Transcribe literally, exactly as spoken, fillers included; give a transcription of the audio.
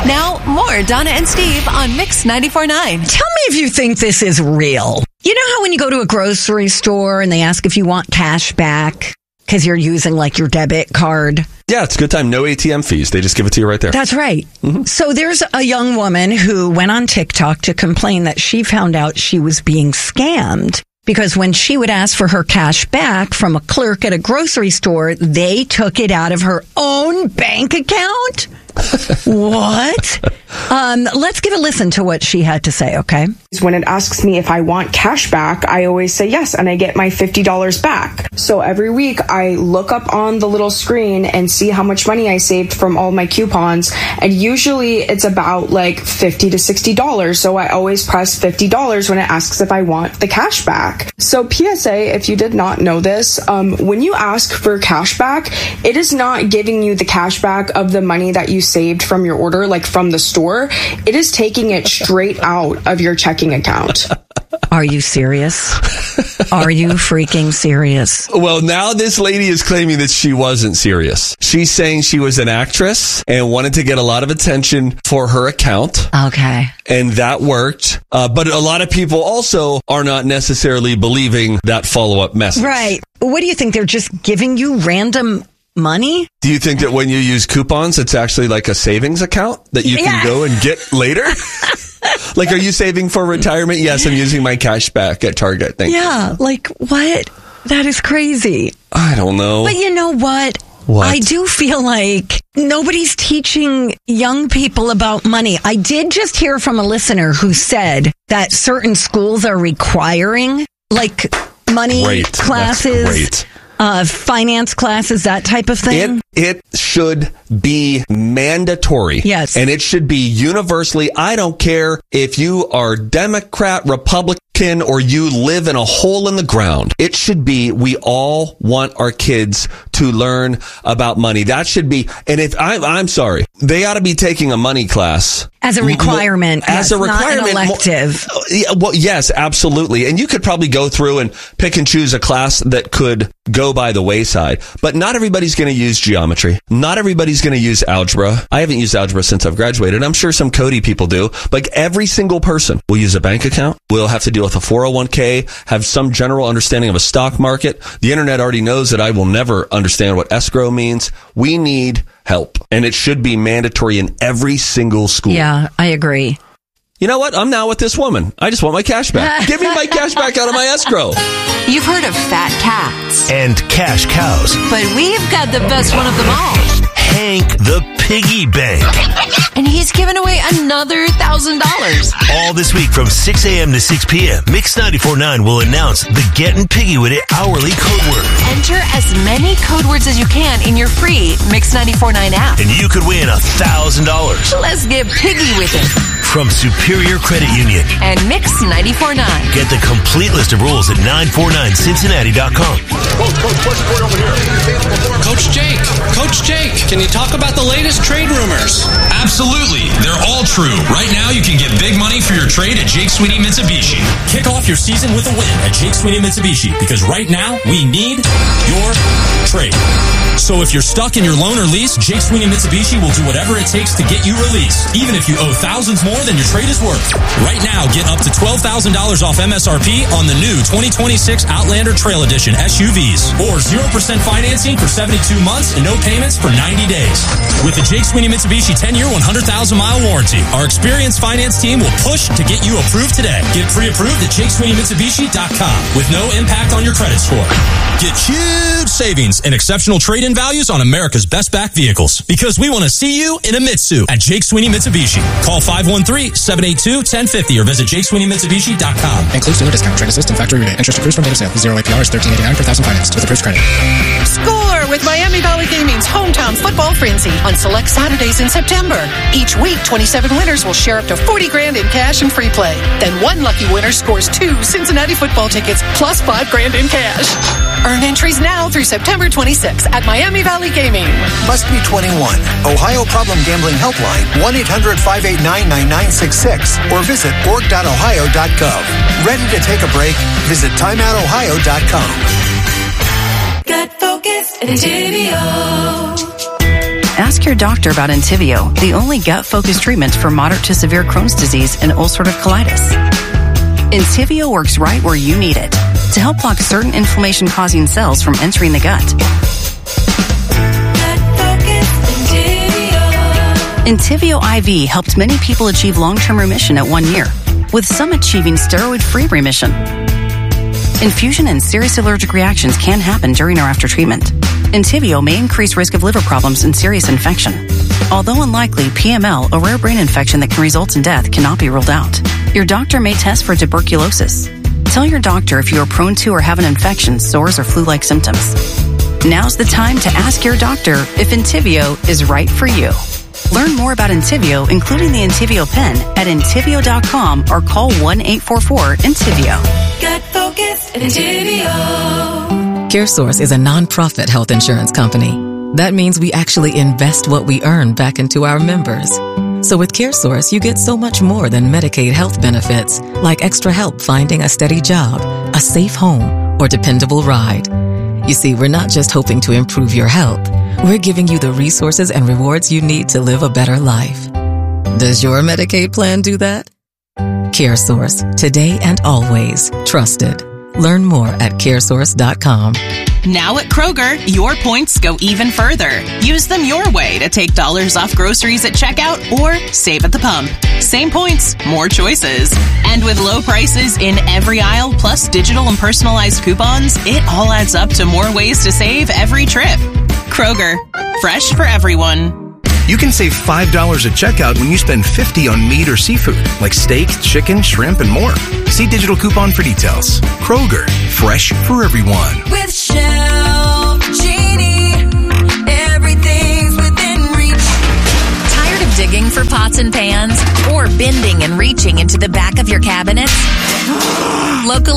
Now, more Donna and Steve on Mix ninety-four point nine. Tell me if you think this is real. You know how when you go to a grocery store and they ask if you want cash back because you're using like your debit card? Yeah, it's a good time. No A T M fees. They just give it to you right there. That's right. Mm-hmm. So there's a young woman who went on TikTok to complain that she found out she was being scammed because when she would ask for her cash back from a clerk at a grocery store, they took it out of her own bank account. What? Um, let's give a listen to what she had to say, okay? When it asks me if I want cash back, I always say yes, and I get my fifty dollars back. So every week, I look up on the little screen and see how much money I saved from all my coupons, and usually it's about like fifty to sixty dollars, so I always press fifty dollars when it asks if I want the cash back. So P S A, if you did not know this, um, when you ask for cash back, it is not giving you the cash back of the money that you saved from your order, like from the store. It is taking it straight out of your checking account. Are you serious? Are you freaking serious? Well, now this lady is claiming that she wasn't serious. She's saying she was an actress and wanted to get a lot of attention for her account. Okay. And that worked. Uh, but a lot of people also are not necessarily believing that follow-up message. Right. What do you think? They're just giving you random money? Do you think that when you use coupons, it's actually like a savings account that you can yeah. go and get later? Like, are you saving for retirement? Yes, I'm using my cash back at Target. Thank yeah, you. like what? That is crazy. I don't know. But you know what? What? I do feel like nobody's teaching young people about money. I did just hear from a listener who said that certain schools are requiring like money great. classes. That's great. Uh, finance classes, that type of thing? It, it should be mandatory. Yes. And it should be universally. I don't care if you are Democrat, Republican, or you live in a hole in the ground. It should be, we all want our kids to learn about money. That should be, and if I, I'm sorry, they ought to be taking a money class. As a requirement. As yes, a requirement. Not an elective. Yeah, well, yes, absolutely. And you could probably go through and pick and choose a class that could go by the wayside. But not everybody's going to use geometry. Not everybody's going to use algebra. I haven't used algebra since I've graduated. I'm sure some Cody people do. Like every single person will use a bank account. We'll have to deal with a four oh one k, have some general understanding of a stock market. The internet already knows that I will never understand what escrow means. We need help. And it should be mandatory in every single school. Yeah, I agree. You know what? I'm now with this woman. I just want my cash back. Give me my cash back out of my escrow. You've heard of fat cats. And cash cows. But we've got the best one of them all. Hank the Piggy Bank. And he's giving away another one thousand dollars. All this week from six a.m. to six p.m., Mix ninety-four point nine will announce the Gettin' Piggy With It hourly code word. Enter as many code words as you can in your free Mix ninety-four point nine app. And you could win one thousand dollars. Let's get piggy with it. From Superior Credit Union and Mix ninety-four point nine. Get the complete list of rules at nine four nine cincinnati dot com. Coach Jake, Coach Jake, can you talk about the latest trade rumors? Absolutely. They're all true. Right now, you can get big money for your trade at Jake Sweeney Mitsubishi. Kick off your season with a win at Jake Sweeney Mitsubishi because right now, we need your trade. So if you're stuck in your loan or lease, Jake Sweeney Mitsubishi will do whatever it takes to get you released, even if you owe thousands more than your trade is worth. Right now, get up to twelve thousand dollars off M S R P on the new twenty twenty-six Outlander Trail Edition S U Vs, or zero percent financing for seventy-two months and no payments for ninety days. With the Jake Sweeney Mitsubishi ten-year, one hundred thousand mile warranty, our experienced finance team will push to get you approved today. Get pre-approved at jake sweeney mitsubishi dot com with no impact on your credit score. Get huge savings and exceptional trade-in values on America's best back vehicles because we want to see you in a Mitsu at Jake Sweeney Mitsubishi. Call five one three, seven eight two, one zero five zero or visit jake sweeney mitsubishi dot com. Includes dealer discount, trade assist, and factory rebate. Interest accrues from date of sale. Zero A P R is thirteen eighty-nine per thousand financed with approved credit. Score with Miami Valley Gaming's hometown football frenzy on select Saturdays in September. Each week, twenty-seven winners will share up to forty grand in cash and free play. Then one lucky winner scores two Cincinnati football tickets plus five grand in cash. Earn entries now through September twenty-sixth at Miami Valley Gaming. Must be twenty-one. Ohio Problem Gambling Helpline, one eight hundred, five eight nine, nine nine six six or visit org dot ohio dot gov. Ready to take a break? Visit time out ohio dot com. Got focused and J B O. Ask Ask your doctor about Entyvio, the only gut-focused treatment for moderate to severe Crohn's disease and ulcerative colitis. Entyvio works right where you need it to help block certain inflammation-causing cells from entering the gut. Entyvio I V helped many people achieve long-term remission at one year, with some achieving steroid-free remission. Infusion and serious allergic reactions can happen during or after treatment. Entyvio may increase risk of liver problems and serious infection. Although unlikely, P M L, a rare brain infection that can result in death, cannot be ruled out. Your doctor may test for tuberculosis. Tell your doctor if you are prone to or have an infection, sores, or flu-like symptoms. Now's the time to ask your doctor if Entyvio is right for you. Learn more about Entyvio, including the Entyvio pen, at entyvio dot com or call one eight four four Entyvio. Gut focused Entyvio. CareSource is a non-profit health insurance company. That means we actually invest what we earn back into our members. So with CareSource, you get so much more than Medicaid health benefits, like extra help finding a steady job, a safe home, or dependable ride. You see, we're not just hoping to improve your health. We're giving you the resources and rewards you need to live a better life. Does your Medicaid plan do that? CareSource, today and always trusted. Learn more at caresource dot com. Now at Kroger, your points go even further. Use them your way to take dollars off groceries at checkout or save at the pump. Same points, more choices. And with low prices in every aisle, plus digital and personalized coupons, it all adds up to more ways to save every trip. Kroger, fresh for everyone. You can save five dollars at checkout when you spend fifty dollars on meat or seafood, like steak, chicken, shrimp, and more. See digital coupon for details. Kroger, fresh for everyone. With Shelf Genie, everything's within reach. Tired of digging for pots and pans? Or bending and reaching into the back of your cabinets? Local